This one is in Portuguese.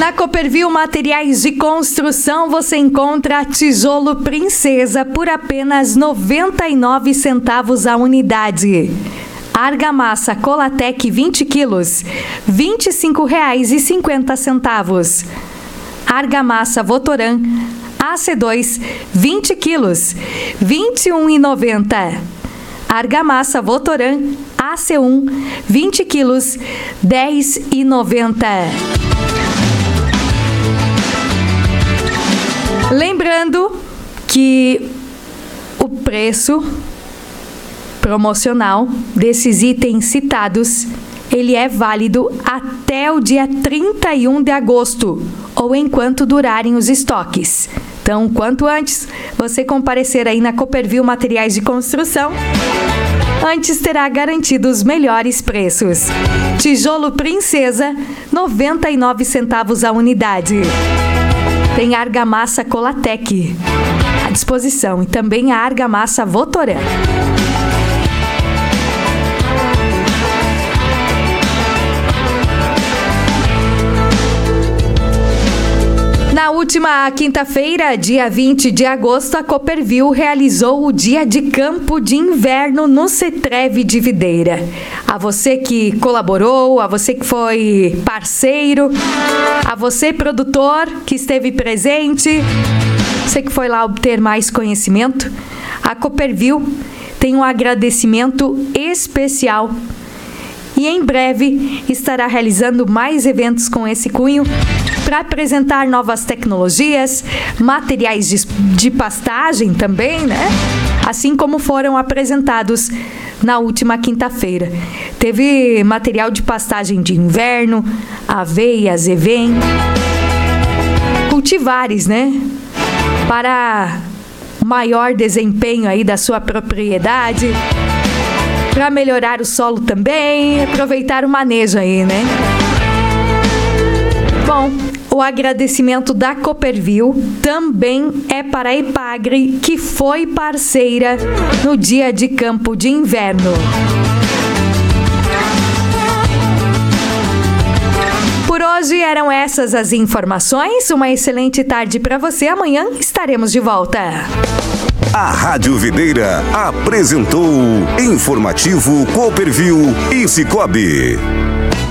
Na Cooperviu Materiais de Construção você encontra tijolo Princesa por apenas 99 centavos a unidade. Argamassa Colatec 20 quilos, R$ 25,50. Argamassa Votoran AC2 20 quilos, R$ 21,90. Argamassa Votoran AC1 20 quilos, R$ 10,90. Lembrando que o preço promocional desses itens citados, ele é válido até o dia 31 de agosto, ou enquanto durarem os estoques. Então, quanto antes você comparecer aí na Cooperviu Materiais de Construção, antes terá garantido os melhores preços. Tijolo Princesa, 99 centavos a unidade. Tem a argamassa Colatec à disposição e também a argamassa Votoran. Na última quinta-feira, dia 20 de agosto, a Cooperviu realizou o Dia de Campo de Inverno no Cetrev de Videira. A você que colaborou, a você que foi parceiro, a você produtor que esteve presente, você que foi lá obter mais conhecimento, a Cooperviu tem um agradecimento especial e em breve estará realizando mais eventos com esse cunho para apresentar novas tecnologias, materiais de pastagem também, né? Assim como foram apresentados na última quinta-feira. Teve material de pastagem de inverno, aveia, zevém, cultivares, né? Para maior desempenho aí da sua propriedade, para melhorar o solo também, aproveitar o manejo aí, né? Bom, o agradecimento da Cooperviu também é para a Epagre, que foi parceira no Dia de Campo de Inverno. Por hoje eram essas as informações. Uma excelente tarde para você. Amanhã estaremos de volta. A Rádio Videira apresentou Informativo Cooperviu e Cicobi.